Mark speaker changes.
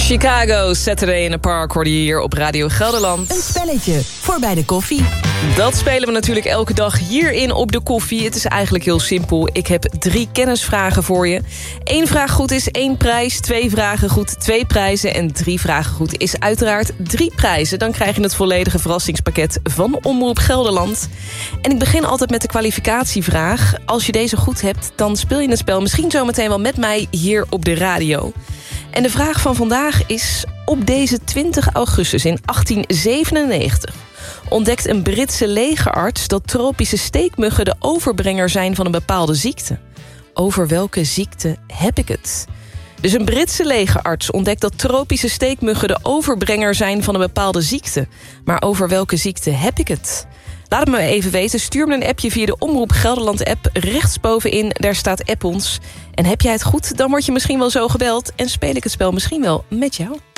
Speaker 1: Chicago, Saturday in the Park hoorde je hier op Radio Gelderland.
Speaker 2: Een spelletje voor bij de koffie.
Speaker 1: Dat spelen we natuurlijk elke dag hierin op de koffie. Het is eigenlijk heel simpel. Ik heb 3 kennisvragen voor je. 1 vraag goed is 1 prijs, 2 vragen goed 2 prijzen... en 3 vragen goed is uiteraard 3 prijzen. Dan krijg je het volledige verrassingspakket van Omroep Gelderland. En ik begin altijd met de kwalificatievraag. Als je deze goed hebt, dan speel je het spel misschien zometeen wel met mij hier op de radio. En de vraag van vandaag is: op deze 20 augustus in 1897... ontdekt een Britse legerarts dat tropische steekmuggen de overbrenger zijn van een bepaalde ziekte. Over welke ziekte heb ik het? Dus een Britse legerarts ontdekt dat tropische steekmuggen de overbrenger zijn van een bepaalde ziekte. Maar over welke ziekte heb ik het? Laat het me even weten. Stuur me een appje via de Omroep Gelderland app. Rechtsbovenin, daar staat App ons. En heb jij het goed, dan word je misschien wel zo gebeld... en speel ik het spel misschien wel met jou.